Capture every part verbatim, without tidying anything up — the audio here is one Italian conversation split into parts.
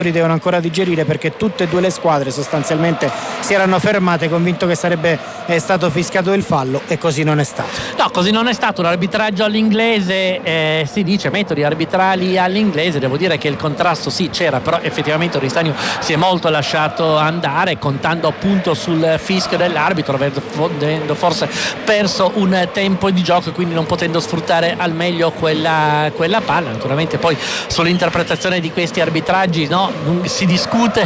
devono ancora digerire, perché tutte e due le squadre sostanzialmente si erano fermate convinto che sarebbe eh, stato fischiato il fallo, e così non è stato. No, così non è stato. Un arbitraggio all'inglese, eh, si dice metodi arbitrali all'inglese. Devo dire che il contrasto sì c'era, però effettivamente Oristagno si è molto lasciato andare, contando appunto sul fischio dell'arbitro, avendo forse perso un tempo di gioco e quindi non potendo sfruttare al meglio quella, quella palla. Naturalmente poi sull'interpretazione di questi arbitraggi, no, si discute,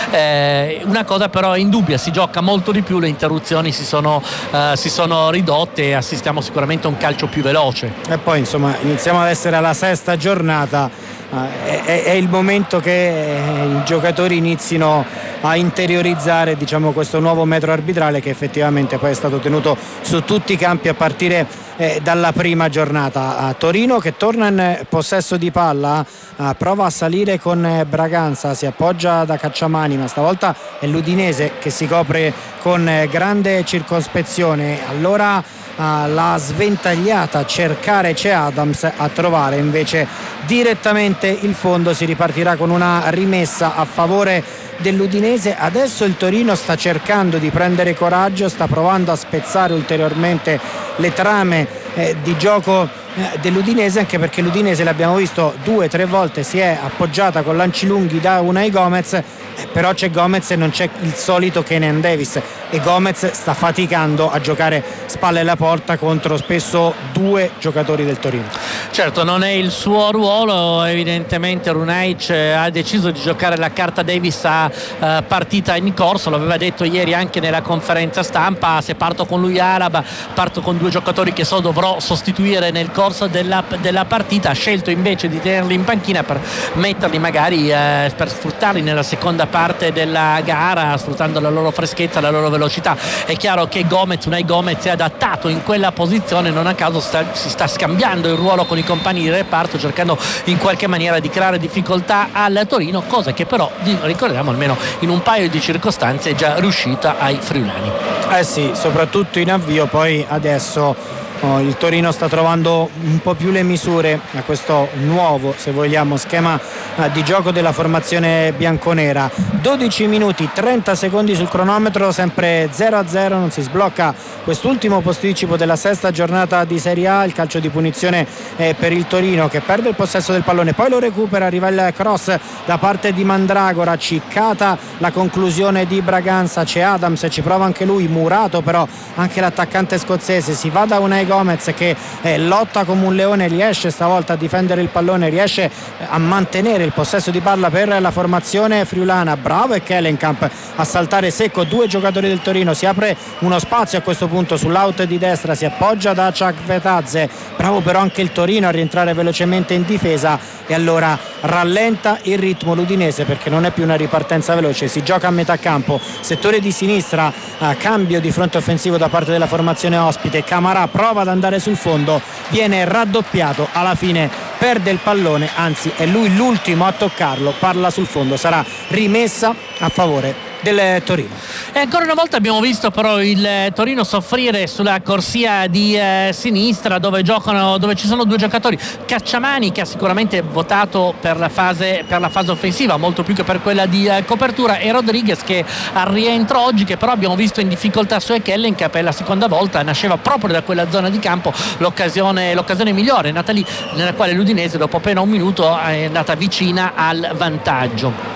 eh, una cosa però è indubbia: si gioca molto di più, le interruzioni si sono, eh, si sono ridotte e assistiamo sicuramente a un calcio più veloce. E poi insomma iniziamo ad essere alla sesta giornata, eh, è, è il momento che eh, i giocatori inizino a interiorizzare, diciamo, questo nuovo metro arbitrale che effettivamente poi è stato tenuto su tutti i campi a partire eh, dalla prima giornata. A Torino che torna in possesso di palla, eh, prova a salire con eh, Braganza, si appoggia da Cacciamani, ma stavolta è l'Udinese che si copre con eh, grande circospezione. Allora Uh, la sventagliata cercare c'è Adams, a trovare invece direttamente il fondo. Si ripartirà con una rimessa a favore dell'Udinese. Adesso il Torino sta cercando di prendere coraggio, sta provando a spezzare ulteriormente le trame eh, di gioco eh, dell'Udinese, anche perché l'Udinese, l'abbiamo visto due o tre volte, si è appoggiata con lanci lunghi da Unai Gomez, eh, però c'è Gomez e non c'è il solito Kenan Davis, e Gomez sta faticando a giocare spalle alla porta contro spesso due giocatori del Torino. Certo, non è il suo ruolo, evidentemente Runaic ha deciso di giocare la carta Davis a uh, partita in corso, l'aveva detto ieri anche nella conferenza stampa: se parto con lui Alaba, parto con due giocatori che so dovrò sostituire nel corso della, della partita. Ha scelto invece di tenerli in panchina per metterli magari, eh, per sfruttarli nella seconda parte della gara, sfruttando la loro freschezza, la loro velocità. È chiaro che Gomez, Unai Gomez è adattato in quella posizione, non a caso sta, si sta scambiando il ruolo con i compagni di reparto, cercando in qualche maniera di creare difficoltà al Torino, cosa che però, ricordiamo, almeno in un paio di circostanze è già riuscita ai friulani. Eh sì, soprattutto in avvio. Poi adesso Oh, il Torino sta trovando un po' più le misure a questo nuovo, se vogliamo, schema eh, di gioco della formazione bianconera. dodici minuti trenta secondi sul cronometro, sempre zero a zero, non si sblocca quest'ultimo posticipo della sesta giornata di Serie A. Il calcio di punizione eh, per il Torino, che perde il possesso del pallone, poi lo recupera, arriva il cross da parte di Mandragora, ciccata la conclusione di Braganza, c'è Adams, ci prova anche lui, murato però anche l'attaccante scozzese, si va da Unai Gomez che eh, lotta come un leone, riesce stavolta a difendere il pallone, riesce eh, a mantenere il possesso di palla per la formazione friulana. Bravo e Kellenkamp a saltare secco due giocatori del Torino, si apre uno spazio a questo punto sull'out di destra, si appoggia da Ciakvetadze, bravo però anche il Torino a rientrare velocemente in difesa, e allora rallenta il ritmo l'Udinese, perché non è più una ripartenza veloce, si gioca a metà campo, settore di sinistra, eh, cambio di fronte offensivo da parte della formazione ospite. Camarà prova ad andare sul fondo, viene raddoppiato, alla fine perde il pallone, anzi è lui l'ultimo a toccarlo, parla sul fondo, sarà rimessa a favore del Torino. E ancora una volta abbiamo visto però il Torino soffrire sulla corsia di eh, sinistra, dove giocano, dove ci sono due giocatori, Cacciamani, che ha sicuramente votato per la fase, per la fase offensiva molto più che per quella di eh, copertura, e Rodriguez, che al rientro oggi, che però abbiamo visto in difficoltà su Kellenkamp, per la seconda volta nasceva proprio da quella zona di campo l'occasione, l'occasione migliore, è nata lì, nella quale l'Udinese dopo appena un minuto è andata vicina al vantaggio.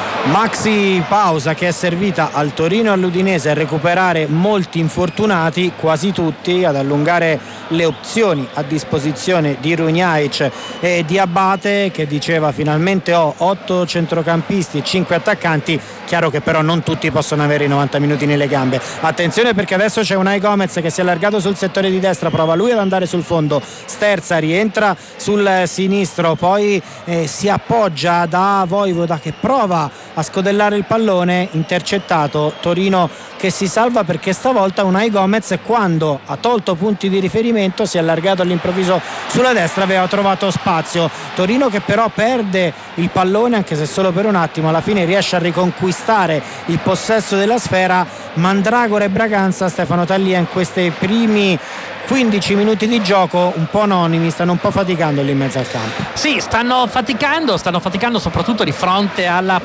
Maxi pausa che è servita al Torino e all'Udinese a recuperare molti infortunati, quasi tutti, ad allungare le opzioni a disposizione di Runjaic e di Abate, che diceva finalmente ho otto centrocampisti e cinque attaccanti. Chiaro che però non tutti possono avere i novanta minuti nelle gambe. Attenzione, perché adesso c'è Unai Gomez che si è allargato sul settore di destra, prova lui ad andare sul fondo, sterza, rientra sul sinistro, poi eh, si appoggia da Vojvoda che prova a scodellare il pallone, intercettato. Torino che si salva, perché stavolta Unai Gomez, quando ha tolto punti di riferimento, si è allargato all'improvviso sulla destra, aveva trovato spazio. Torino che però perde il pallone, anche se solo per un attimo, alla fine riesce a riconquistare il possesso della sfera. Mandragora e Braganza, Stefano Taglia, in questi primi quindici minuti di gioco un po' anonimi, stanno un po' faticando lì in mezzo al campo. Sì, stanno faticando, stanno faticando soprattutto di fronte alla